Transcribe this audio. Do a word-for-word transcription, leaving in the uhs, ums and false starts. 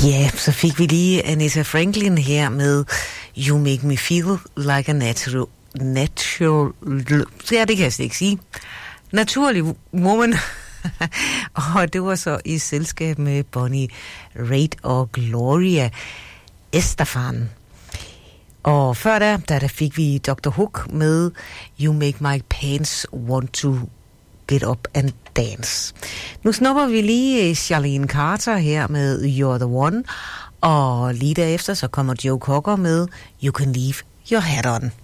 Ja, så fik vi lige Aretha Franklin her med You Make Me Feel Like a Natural... Natural... Ja, det kan jeg slet ikke sige. Naturlig woman. Og det var så i selskab med Bonnie Raitt og Gloria Estefan. Og før der, der, der fik vi doktor Hook med You Make My Pants Want to Get Up and Dance. Nu snupper vi lige Charlene Carter her med You're the One, og lige derefter så kommer Joe Cocker med You Can Leave Your Hat On.